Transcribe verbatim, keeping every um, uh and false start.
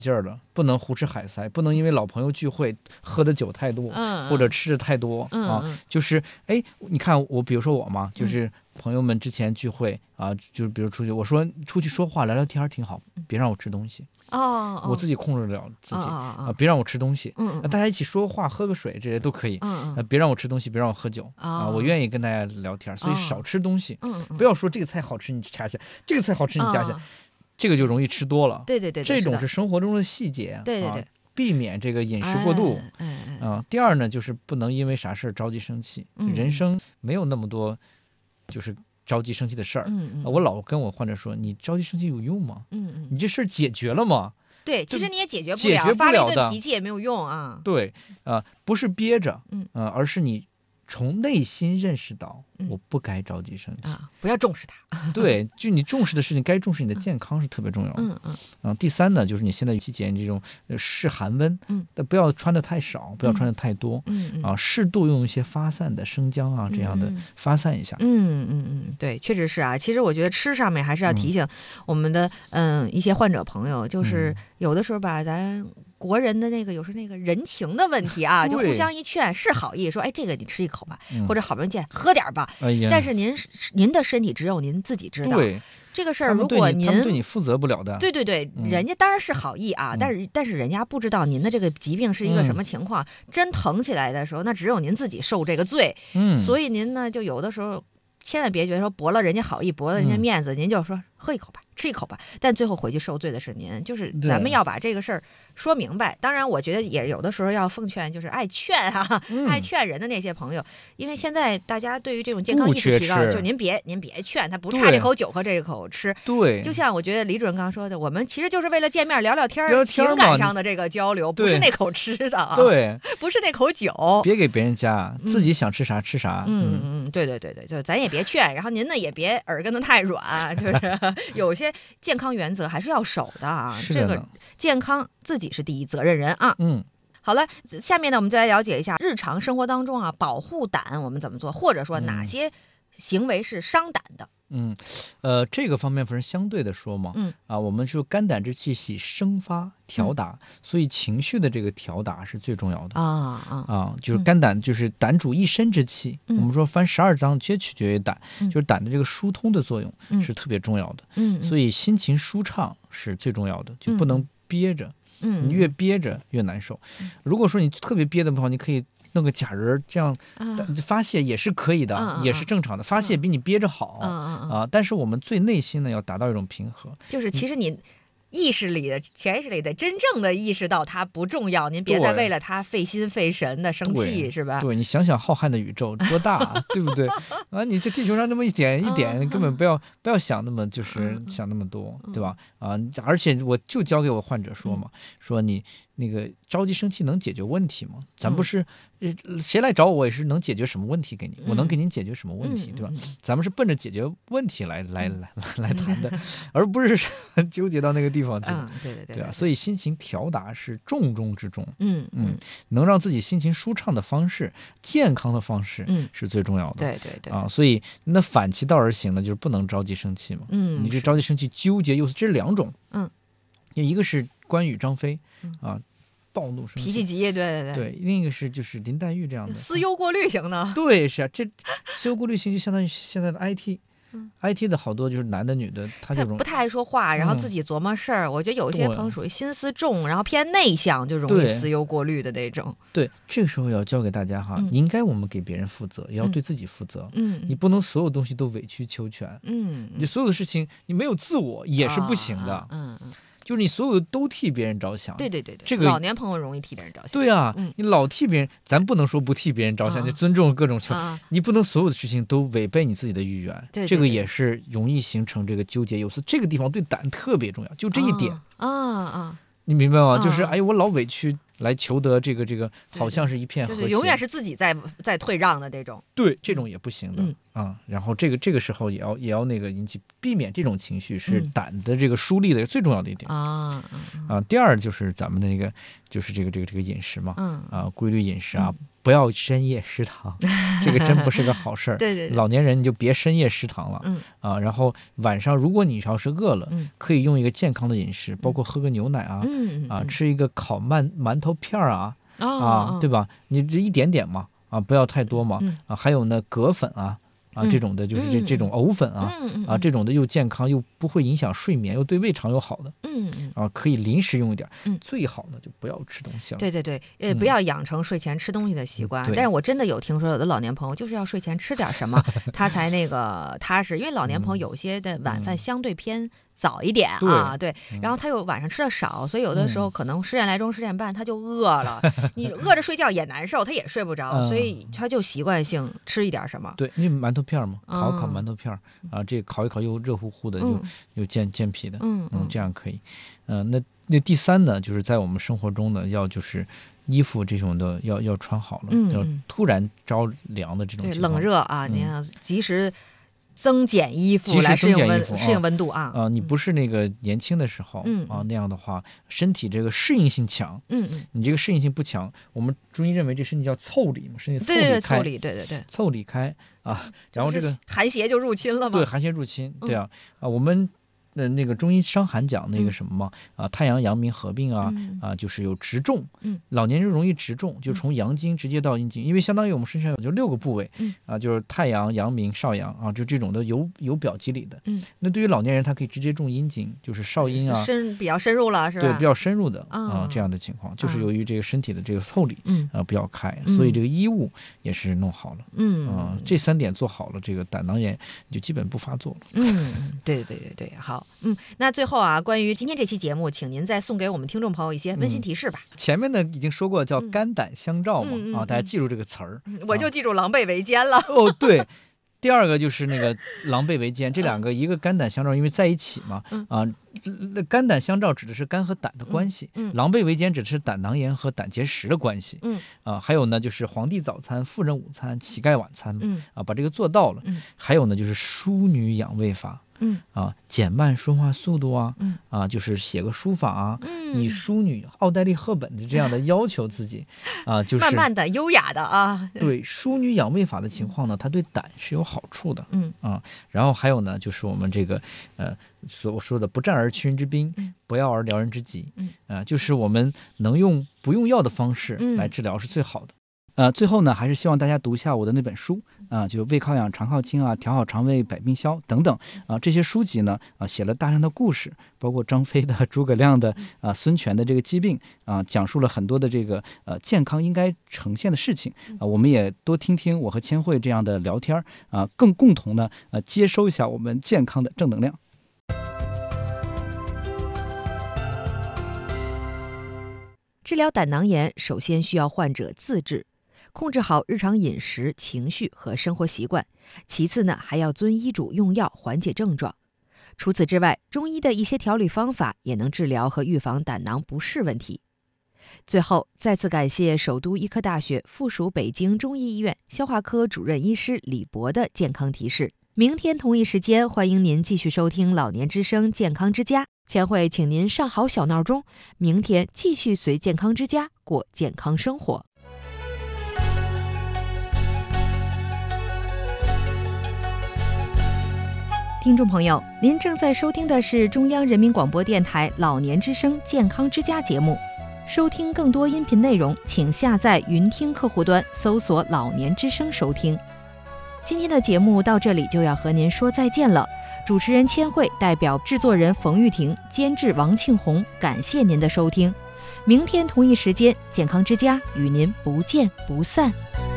劲儿了，不能胡吃海塞，不能因为老朋友聚会喝的酒太多， 嗯、 或者吃的太多、 嗯、 啊、 嗯， 就是哎，你看我，比如说我嘛，就是朋友们之前聚会啊，就是比如出去，我说出去说话聊聊天挺好，别让我吃东西。 哦， 我自己控制了自己、 哦哦啊，别让我吃东西。 嗯嗯， 大家一起说话，喝个水，这些都可以。 嗯嗯， 啊，别让我吃东西，别让我喝酒、 哦、 啊，我愿意跟大家聊天，所以少吃东西。 嗯嗯， 不要说这个菜好吃你夹下，这个菜好吃你夹下。哦，这个就容易吃多了。 对对 对, 对，这种是生活中的细节。 对对对、啊， 避免这个饮食过度。 哎哎哎啊，第二呢，就是不能因为啥事儿着急生气、嗯。人生没有那么多，就是着急生气的事儿。 嗯嗯、 啊，我老跟我患者说，你着急生气有用吗？ 嗯嗯， 你这事儿解决了吗？ 对，其实你也解决不了， 解决不了的， 发了一顿脾气也没有用啊。 对啊、呃，不是憋着， 嗯、 呃，而是你从内心认识到，我不该着急生气、 嗯、啊，不要重视它。 对，就你重视的事情，该重视你的健康是特别重要的。 嗯嗯。 啊，第三呢，就是你现在季节这种适寒温， 嗯， 但不要穿的太少，不要穿的太多， 嗯嗯， 啊，适度用一些发散的生姜啊这样的发散一下。 嗯嗯嗯，对，确实是啊。其实我觉得吃上面还是要提醒我们的嗯、呃、一些患者朋友，就是有的时候吧，咱国人的那个有时候那个人情的问题啊，就互相一劝是好意，说哎这个你吃一口吧， 嗯、 或者好不容易见喝点吧。 哎呀， 但是您您的身体只有您自己知道。 对。 这个事儿，如果您他们对你负责不了的， 对对对， 嗯、 人家当然是好意啊， 嗯、 但是但是人家不知道您的这个疾病是一个什么情况，嗯、真疼起来的时候，那只有您自己受这个罪。 嗯， 所以您呢，就有的时候千万别觉得说驳了人家好意，驳了人家面子，嗯、您就说喝一口吧，吃一口吧，但最后回去受罪的是您。就是咱们要把这个事儿说明白。当然，我觉得也有的时候要奉劝，就是爱劝啊， 嗯、 爱劝人的那些朋友，因为现在大家对于这种健康意识提高，就您别您别劝他，不差这口酒和这口吃。 对， 就像我觉得李主任刚刚说的，我们其实就是为了见面聊聊天， 聊天情感上的这个交流，不是那口吃的啊， 对， 不是那口酒， 别给别人加，嗯、自己想吃啥吃啥。 嗯嗯嗯，对对对对，就咱也别劝，然后您呢也别耳根子太软，就是有些健康原则还是要守的啊。 是这个健康自己是第一责任人啊。 嗯， 好了，下面呢我们再来了解一下日常生活当中啊，保护胆我们怎么做，或者说哪些行为是伤胆的。 嗯，呃，这个方面不是相对的说嘛， 嗯啊，我们说肝胆之气喜生发调打，嗯、所以情绪的这个调打是最重要的啊啊啊，就是肝胆，就是胆主一身之气。 嗯、 我们说凡十二脏皆取决于胆， 嗯、 就是胆的这个疏通的作用是特别重要的。 嗯， 所以心情舒畅是最重要的，就不能憋着。 嗯， 你越憋着越难受。如果说你特别憋的话，你可以弄个假人，这样发泄也是可以的， 啊、 也是正常的。发泄比你憋着好、 啊啊！但是我们最内心呢，要达到一种平和。 就是其实你意识里的、潜意识里的，真正的意识到它不重要，您别再为了它费心费神的生气，是吧？ 对，你想想浩瀚的宇宙多大，对不对？啊，你在地球上那么一点一点，根本不要不要想那么就是想那么多，对吧？啊，而且我就教给我患者说嘛，说你那个着急生气能解决问题吗？咱不是谁来找我也是能解决什么问题给你，我能给您解决什么问题，对吧？咱们是奔着解决问题来来来来谈的，而不是纠结到那个地方去。 嗯，对对对， 对啊，所以心情调达是重中之重。 嗯嗯，能让自己心情舒畅的方式、健康的方式， 嗯， 是最重要的。 对对对啊，所以那反其道而行呢，就是不能着急生气嘛。 嗯， 你这着急生气、纠结又是这是两种。 嗯， 一个是关羽、张飞啊。暴怒生气， 脾气急，对对对， 对，另一个是就是林黛玉这样的思忧过虑型的， 对，是啊，这思忧过虑型就相当于现在的 I T， 嗯、 I T 的好多就是男的女的，他这种不太爱说话，然后自己琢磨事儿。嗯、我觉得有些朋友属于心思重，然后偏内向，就容易思忧过虑的那种。 对，这个时候要教给大家哈， 嗯、 应该我们给别人负责，也要对自己负责。 嗯， 你不能所有东西都委曲求全。 嗯， 你所有的事情你没有自我也是不行的。 啊、嗯嗯。 就是你所有的都替别人着想， 对对对对， 这个老年朋友容易替别人着想。 对啊， 嗯、 你老替别人，咱不能说不替别人着想， 啊、 就尊重各种情况。 啊、 你不能所有的事情都违背你自己的意愿， 对对对， 这个也是容易形成这个纠结有司。这个地方对胆特别重要，就这一点啊啊。啊你明白吗？ 啊、 就是哎，我老委屈来求得这个这个，好像是一片和谐， 就是永远是自己在在退让的这种。 对，这种也不行的。 嗯啊，然后这个这个时候也要也要那个引起避免这种情绪，是胆的这个疏离的最重要的一点啊、嗯、啊。第二就是咱们的那个就是这个这个这个饮食嘛，嗯啊，规律饮食啊，嗯、不要深夜食堂，这个真不是个好事儿。对对对，老年人你就别深夜食堂了，嗯啊，然后晚上如果你要是饿了，嗯，可以用一个健康的饮食，包括喝个牛奶啊，嗯啊，吃一个烤馒馒头片儿啊，啊、哦，对吧？你这一点点嘛。啊，不要太多嘛，嗯、啊，还有呢，葛粉啊，啊，这种的就是这、嗯、这种藕粉啊，嗯、啊，这种的又健康又不会影响睡眠，又对胃肠又好的，嗯啊，可以临时用一点，嗯，最好呢就不要吃东西了。 对对对，呃，不要养成睡前吃东西的习惯。嗯、但是我真的有听说有的老年朋友就是要睡前吃点什么，他才那个踏实，因为老年朋友有些的晚饭相对偏。早一点啊，对，然后他又晚上吃的少，所以有的时候可能十点来钟、十点半他就饿了，你饿着睡觉也难受，他也睡不着，所以他就习惯性吃一点什么。 对，那馒头片嘛，烤烤馒头片啊，这烤一烤又热乎乎的，又又健健脾的，嗯嗯，这样可以。嗯，那那第三呢，就是在我们生活中呢，要就是衣服这种的要要穿好了，要突然着凉的这种情况， 冷热啊，你要及时。增减衣服来适应温适应温度啊啊！你不是那个年轻的时候、嗯、啊那样的话，身体这个适应性强，嗯嗯，你这个适应性不强，我们中医认为这身体叫腠理嘛，身体腠理开， 腠理，对对对， 腠理开啊，然后这个寒邪就入侵了嘛， 对，寒邪入侵，对啊、嗯、啊，我们。那那个中医伤寒讲那个什么嘛、嗯、啊，太阳阳明合并啊、嗯、啊，就是有直中，嗯，老年人容易直中，就从阳经直接到阴经，因为相当于我们身上有就六个部位，嗯啊，就是太阳、阳明、少阳啊，就这种的有有表机理的，嗯，那对于老年人他可以直接中阴经，就是少阴啊， 深比较深入了是吧？ 对，比较深入的啊、哦、这样的情况，就是由于这个身体的这个腠理，嗯啊比较开，所以这个衣物也是弄好了，嗯啊，这三点做好了，这个胆囊炎就基本不发作了， 嗯，对对对对，好。嗯，那最后啊，关于今天这期节目，请您再送给我们听众朋友一些温馨提示吧。 嗯、前面呢已经说过叫肝胆相照嘛，嗯、啊，大家记住这个词儿、 嗯，我就记住狼狈为奸了。 哦，对。第二个就是那个狼狈为奸，这两个一个肝胆相照，因为在一起嘛，啊，肝胆相照指的是肝和胆的关系，嗯，狼狈为奸指的是胆囊炎和胆结石的关系，嗯，啊，还有呢就是皇帝早餐、妇人午餐、乞丐晚餐，嗯，啊，把这个做到了，嗯，还有呢就是淑女养胃法。嗯啊，减慢说话速度啊，嗯啊，就是写个书法啊，嗯，以淑女奥黛丽·赫本的这样的要求自己，啊，就是慢慢的、优雅的啊。 对，淑女养胃法的情况呢，它对胆是有好处的，嗯啊，然后还有呢，就是我们这个呃所说的不战而屈人之兵，嗯、不药而疗人之急，嗯啊，就是我们能用不用药的方式来治疗是最好的。嗯呃，最后呢，还是希望大家读一下我的那本书啊、呃，就胃靠养、肠靠清啊，调好肠胃、百病消等等啊、呃，这些书籍呢啊、呃，写了大量的故事，包括张飞的、诸葛亮的啊、呃、孙权的这个疾病啊、呃，讲述了很多的这个呃健康应该呈现的事情啊、呃，我们也多听听我和千惠这样的聊天啊、呃，更共同的呃接收一下我们健康的正能量。 治疗胆囊炎，首先需要患者自治。控制好日常饮食、情绪和生活习惯，其次呢，还要遵医嘱用药缓解症状。除此之外，中医的一些调理方法也能治疗和预防胆囊不适问题。最后，再次感谢首都医科大学附属北京中医医院消化科主任医师李博的健康提示。明天同一时间，欢迎您继续收听老年之声健康之家。千惠请您上好小闹钟，明天继续随健康之家过健康生活。听众朋友，您正在收听的是中央人民广播电台老年之声健康之家节目。收听更多音频内容，请下载云听客户端，搜索老年之声收听。今天的节目到这里就要和您说再见了。主持人千惠代表制作人冯玉婷、监制王庆红，感谢您的收听。明天同一时间，健康之家与您不见不散。